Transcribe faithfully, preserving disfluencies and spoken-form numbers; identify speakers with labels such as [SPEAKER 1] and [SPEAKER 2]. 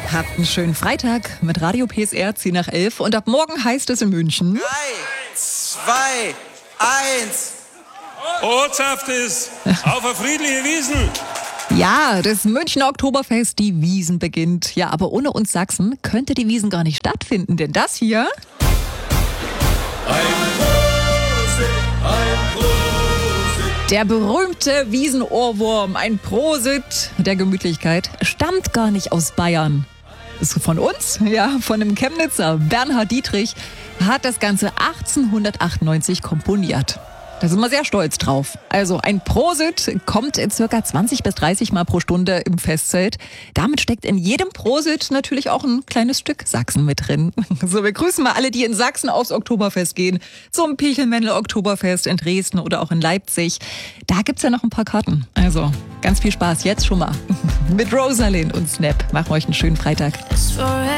[SPEAKER 1] Habt einen schönen Freitag mit Radio P S R zehn nach elf und ab morgen heißt es in München.
[SPEAKER 2] drei, zwei, eins.
[SPEAKER 3] Ortschaft ist auf eine friedliche Wiesen.
[SPEAKER 1] Ja, das Münchner Oktoberfest, die Wiesn beginnt. Ja, aber ohne uns Sachsen könnte die Wiesn gar nicht stattfinden, denn das hier... Der berühmte Wiesenohrwurm, ein Prosit der Gemütlichkeit, stammt gar nicht aus Bayern. Ist von uns, ja, von dem Chemnitzer Bernhard Dietrich, hat das Ganze achtzehnhundertachtundneunzig komponiert. Da sind wir sehr stolz drauf. Also ein Prosit kommt in circa zwanzig bis dreißig Mal pro Stunde im Festzelt. Damit steckt in jedem Prosit natürlich auch ein kleines Stück Sachsen mit drin. So, wir grüßen mal alle, die in Sachsen aufs Oktoberfest gehen. Zum Pichelmännle-Oktoberfest in Dresden oder auch in Leipzig. Da gibt's ja noch ein paar Karten. Also ganz viel Spaß jetzt schon mal. Mit Rosalind und Snap. Machen wir euch einen schönen Freitag.